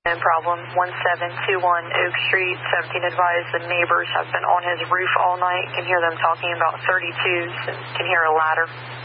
No problem. 1721 Oak Street, 17 advised the neighbors have been on his roof all night. Can hear them talking about 32s and can hear a ladder.